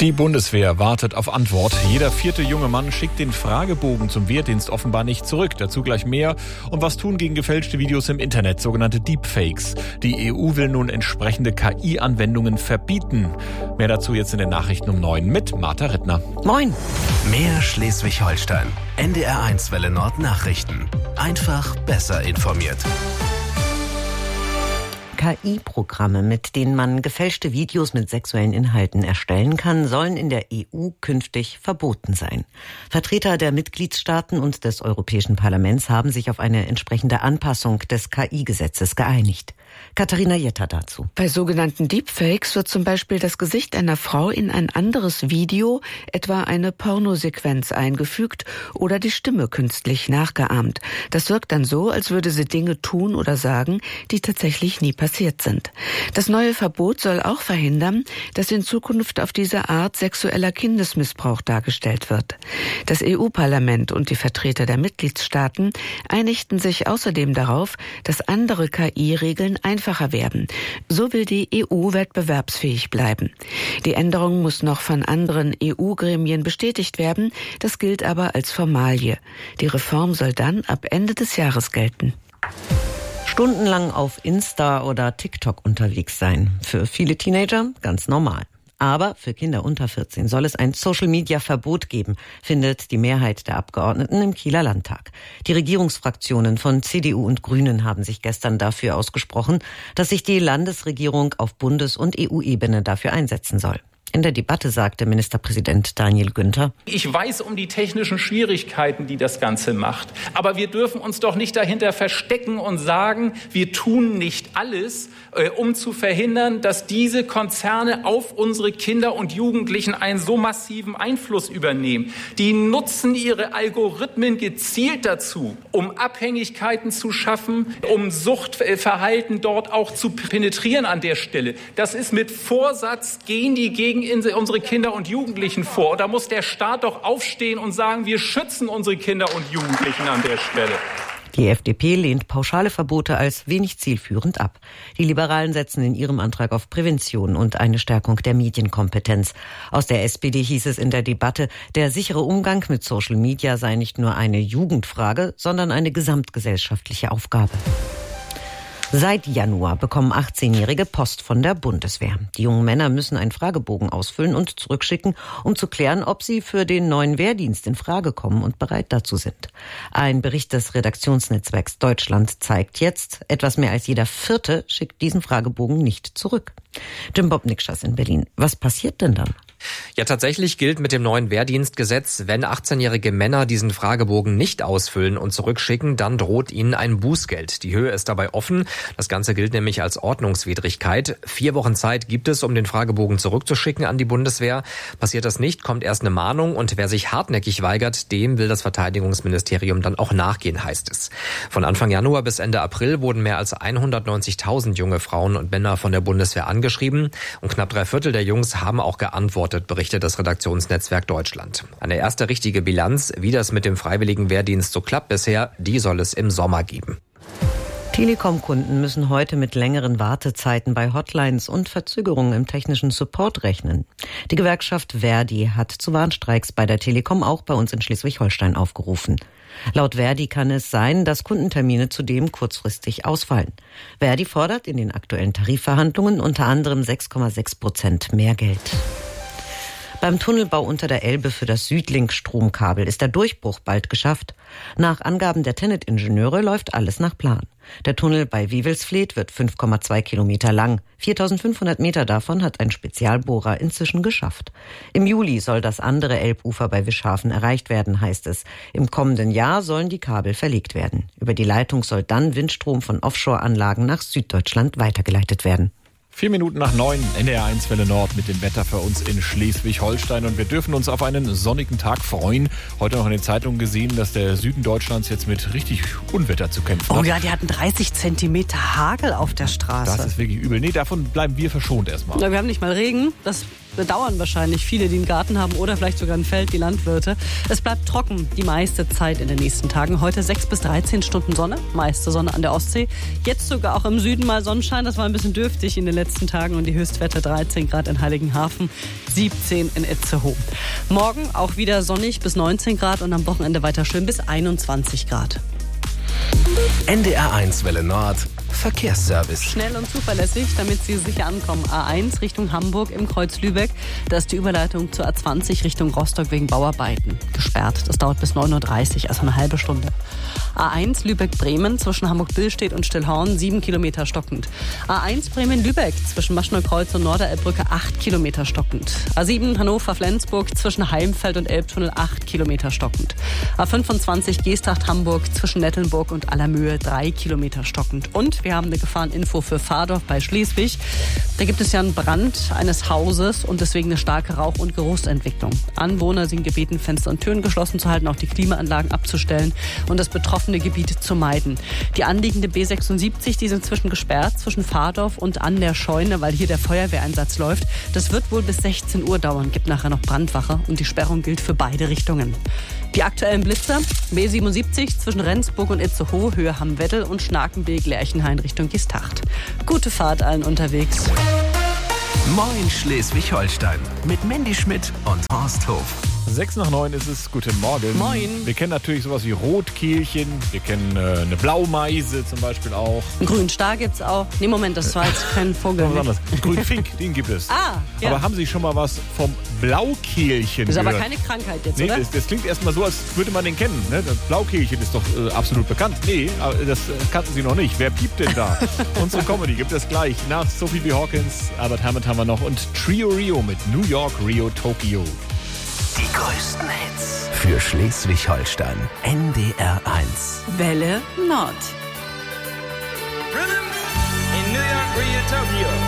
Die Bundeswehr wartet auf Antwort. Jeder 4. junge Mann schickt den Fragebogen zum Wehrdienst offenbar nicht zurück. Dazu gleich mehr. Und was tun gegen gefälschte Videos im Internet, sogenannte Deepfakes. Die EU will nun entsprechende KI-Anwendungen verbieten. Mehr dazu jetzt in den Nachrichten um 9 mit Martha Rittner. Moin. Mehr Schleswig-Holstein. NDR1 Welle Nord Nachrichten. Einfach besser informiert. KI-Programme, mit denen man gefälschte Videos mit sexuellen Inhalten erstellen kann, sollen in der EU künftig verboten sein. Vertreter der Mitgliedstaaten und des Europäischen Parlaments haben sich auf eine entsprechende Anpassung des KI-Gesetzes geeinigt. Katharina Jetter dazu. Bei sogenannten Deepfakes wird zum Beispiel das Gesicht einer Frau in ein anderes Video, etwa eine Pornosequenz, eingefügt oder die Stimme künstlich nachgeahmt. Das wirkt dann so, als würde sie Dinge tun oder sagen, die tatsächlich nie passiert sind. Das neue Verbot soll auch verhindern, dass in Zukunft auf diese Art sexueller Kindesmissbrauch dargestellt wird. Das EU-Parlament und die Vertreter der Mitgliedstaaten einigten sich außerdem darauf, dass andere KI-Regeln einfacher werden. So will die EU wettbewerbsfähig bleiben. Die Änderung muss noch von anderen EU-Gremien bestätigt werden. Das gilt aber als Formalie. Die Reform soll dann ab Ende des Jahres gelten. Stundenlang auf Insta oder TikTok unterwegs sein. Für viele Teenager ganz normal. Aber für Kinder unter 14 soll es ein Social-Media-Verbot geben, findet die Mehrheit der Abgeordneten im Kieler Landtag. Die Regierungsfraktionen von CDU und Grünen haben sich gestern dafür ausgesprochen, dass sich die Landesregierung auf Bundes- und EU-Ebene dafür einsetzen soll. In der Debatte sagte Ministerpräsident Daniel Günther: Ich weiß um die technischen Schwierigkeiten, die das Ganze macht. Aber wir dürfen uns doch nicht dahinter verstecken und sagen, wir tun nicht alles, um zu verhindern, dass diese Konzerne auf unsere Kinder und Jugendlichen einen so massiven Einfluss übernehmen. Die nutzen ihre Algorithmen gezielt dazu, um Abhängigkeiten zu schaffen, um Suchtverhalten dort auch zu penetrieren an der Stelle. Das ist mit Vorsatz, gehen die gegen unsere Kinder und Jugendlichen vor. Und da muss der Staat doch aufstehen und sagen, wir schützen unsere Kinder und Jugendlichen an der Stelle. Die FDP lehnt pauschale Verbote als wenig zielführend ab. Die Liberalen setzen in ihrem Antrag auf Prävention und eine Stärkung der Medienkompetenz. Aus der SPD hieß es in der Debatte, der sichere Umgang mit Social Media sei nicht nur eine Jugendfrage, sondern eine gesamtgesellschaftliche Aufgabe. Seit Januar bekommen 18-Jährige Post von der Bundeswehr. Die jungen Männer müssen einen Fragebogen ausfüllen und zurückschicken, um zu klären, ob sie für den neuen Wehrdienst in Frage kommen und bereit dazu sind. Ein Bericht des Redaktionsnetzwerks Deutschland zeigt jetzt, etwas mehr als jeder Vierte schickt diesen Fragebogen nicht zurück. Jim Bob Nikschas in Berlin. Was passiert denn dann? Ja, tatsächlich gilt mit dem neuen Wehrdienstgesetz, wenn 18-jährige Männer diesen Fragebogen nicht ausfüllen und zurückschicken, dann droht ihnen ein Bußgeld. Die Höhe ist dabei offen. Das Ganze gilt nämlich als Ordnungswidrigkeit. 4 Wochen Zeit gibt es, um den Fragebogen zurückzuschicken an die Bundeswehr. Passiert das nicht, kommt erst eine Mahnung und wer sich hartnäckig weigert, dem will das Verteidigungsministerium dann auch nachgehen, heißt es. Von Anfang Januar bis Ende April wurden mehr als 190.000 junge Frauen und Männer von der Bundeswehr angeschrieben und knapp 3/4 der Jungs haben auch geantwortet, berichtet das Redaktionsnetzwerk Deutschland. Eine erste richtige Bilanz, wie das mit dem freiwilligen Wehrdienst so klappt bisher, die soll es im Sommer geben. Telekom-Kunden müssen heute mit längeren Wartezeiten bei Hotlines und Verzögerungen im technischen Support rechnen. Die Gewerkschaft Verdi hat zu Warnstreiks bei der Telekom auch bei uns in Schleswig-Holstein aufgerufen. Laut Verdi kann es sein, dass Kundentermine zudem kurzfristig ausfallen. Verdi fordert in den aktuellen Tarifverhandlungen unter anderem 6,6% mehr Geld. Beim Tunnelbau unter der Elbe für das Südlink-Stromkabel ist der Durchbruch bald geschafft. Nach Angaben der TenneT-Ingenieure läuft alles nach Plan. Der Tunnel bei Wewelsfleth wird 5,2 Kilometer lang. 4.500 Meter davon hat ein Spezialbohrer inzwischen geschafft. Im Juli soll das andere Elbufer bei Wischhafen erreicht werden, heißt es. Im kommenden Jahr sollen die Kabel verlegt werden. Über die Leitung soll dann Windstrom von Offshore-Anlagen nach Süddeutschland weitergeleitet werden. 4 Minuten nach 9, NDR1 Welle Nord mit dem Wetter für uns in Schleswig-Holstein. Und wir dürfen uns auf einen sonnigen Tag freuen. Heute noch in den Zeitungen gesehen, dass der Süden Deutschlands jetzt mit richtig Unwetter zu kämpfen hat. Oh ja, die hatten 30 Zentimeter Hagel auf der Straße. Das ist wirklich übel. Nee, davon bleiben wir verschont erstmal. Ja, wir haben nicht mal Regen. Das bedauern wahrscheinlich viele, die einen Garten haben oder vielleicht sogar ein Feld, die Landwirte. Es bleibt trocken die meiste Zeit in den nächsten Tagen. Heute 6 bis 13 Stunden Sonne, meiste Sonne an der Ostsee. Jetzt sogar auch im Süden mal Sonnenschein. Das war ein bisschen dürftig in den letzten Tagen und die Höchstwerte 13 Grad in Heiligenhafen, 17 in Itzehoe. Morgen auch wieder sonnig bis 19 Grad und am Wochenende weiter schön bis 21 Grad. NDR1 Welle Nord. Verkehrsservice. Schnell und zuverlässig, damit Sie sicher ankommen. A1 Richtung Hamburg im Kreuz Lübeck. Da ist die Überleitung zur A20 Richtung Rostock wegen Bauarbeiten gesperrt. Das dauert bis 9.30 Uhr, also eine halbe Stunde. A1 Lübeck-Bremen zwischen Hamburg-Billstedt und Stillhorn 7 Kilometer stockend. A1 Bremen-Lübeck zwischen Maschneukreuz und Norderelbbrücke 8 Kilometer stockend. A7 Hannover-Flensburg zwischen Heimfeld und Elbtunnel 8 Kilometer stockend. A25 Geesthacht-Hamburg zwischen Nettelnburg und Allermöhe 3 Kilometer stockend. Und wir haben eine Gefahreninfo für Fahrdorf bei Schleswig. Da gibt es ja einen Brand eines Hauses und deswegen eine starke Rauch- und Geruchsentwicklung. Anwohner sind gebeten, Fenster und Türen geschlossen zu halten, auch die Klimaanlagen abzustellen und das betroffene Gebiet zu meiden. Die anliegende B76, die ist inzwischen gesperrt zwischen Fahrdorf und an der Scheune, weil hier der Feuerwehreinsatz läuft. Das wird wohl bis 16 Uhr dauern, gibt nachher noch Brandwache und die Sperrung gilt für beide Richtungen. Die aktuellen Blitzer, B77 zwischen Rendsburg und Itzehoe, Höhe Hamm-Weddel und Schnakenbeek, Lerchenhain Richtung Giestacht. Gute Fahrt allen unterwegs. Moin Schleswig-Holstein mit Mandy Schmidt und Horst Hof. 6 nach 9 ist es. Guten Morgen. Moin. Wir kennen natürlich sowas wie Rotkehlchen. Wir kennen eine Blaumeise zum Beispiel auch. Einen grünen Star gibt's auch. Nee, Moment, das war jetzt kein Vogel. Was anderes. Grünen Fink, den gibt es. Ja. Aber haben Sie schon mal was vom Blaukehlchen Das ist gehört? aber keine Krankheit jetzt, Nee, oder? das klingt erstmal so, als würde man den kennen. Ne? Das Blaukehlchen ist doch absolut bekannt. Nee, aber das kannten Sie noch nicht. Wer piept denn da? Unsere Comedy gibt es gleich. Nach Sophie B. Hawkins, Albert Hammond haben wir noch und Trio Rio mit New York, Rio, Tokio. Die größten Hits für Schleswig-Holstein. NDR1. Welle Nord. In New York, Rio, Tokyo.